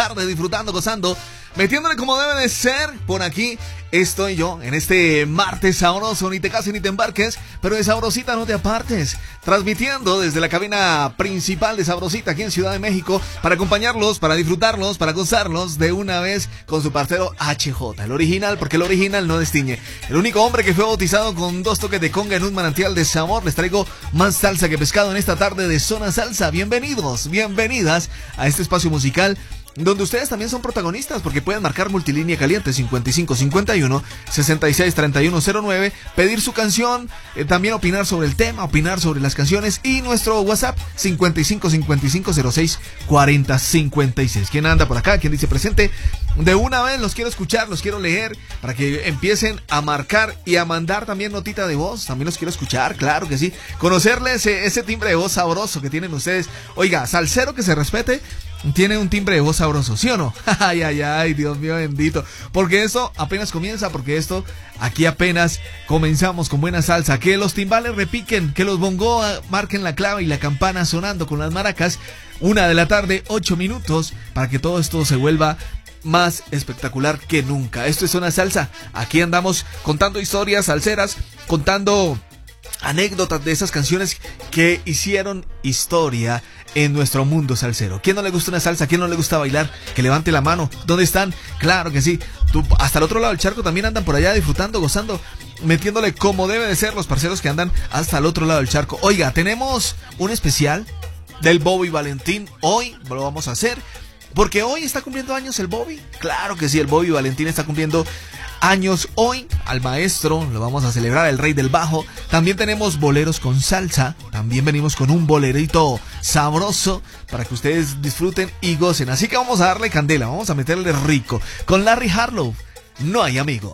tarde, disfrutando, gozando, metiéndole como debe de ser. Por aquí estoy yo en este martes sabroso, ni te cases ni te embarques, pero de Sabrosita no te apartes, transmitiendo desde la cabina principal de Sabrosita aquí en Ciudad de México, para acompañarlos, para disfrutarlos, para gozarlos de una vez con su parcero HJ, el original, porque el original no destiñe, el único hombre que fue bautizado con 2 toques de conga en un manantial de sabor. Les traigo más salsa que pescado en esta tarde de Zona Salsa. Bienvenidos, bienvenidas a este espacio musical donde ustedes también son protagonistas, porque pueden marcar multilínea caliente 5551 663109, pedir su canción, también opinar sobre el tema, opinar sobre las canciones, y nuestro WhatsApp 5555064056. ¿Quién anda por acá? ¿Quién dice presente? De una vez los quiero escuchar, los quiero leer, para que empiecen a marcar y a mandar también notita de voz. También los quiero escuchar, claro que sí, conocerles ese timbre de voz sabroso que tienen ustedes. Oiga, salsero que se respete tiene un timbre de voz sabroso, ¿sí o no? Ay, ay, ay, Dios mío bendito. Porque esto apenas comienza, porque esto aquí apenas comenzamos con buena salsa. Que los timbales repiquen, que los bongos marquen la clave y la campana sonando con las maracas. 1 de la tarde, 8 minutos, para que todo esto se vuelva más espectacular que nunca. Esto es Zona Salsa. Aquí andamos contando historias salseras, contando anécdotas de esas canciones que hicieron historia en nuestro mundo salsero. ¿Quién no le gusta una salsa? ¿Quién no le gusta bailar? Que levante la mano. ¿Dónde están? Claro que sí. Hasta el otro lado del charco también andan por allá disfrutando, gozando, metiéndole como debe de ser los parceros que andan hasta el otro lado del charco. Oiga, tenemos un especial del Bobby Valentín. Hoy lo vamos a hacer porque hoy está cumpliendo años el Bobby. Claro que sí, el Bobby Valentín está cumpliendo años hoy. Al maestro lo vamos a celebrar, el rey del bajo. También tenemos boleros con salsa. También venimos con un bolerito sabroso para que ustedes disfruten y gocen. Así que vamos a darle candela, vamos a meterle rico con Larry Harlow. No hay amigo.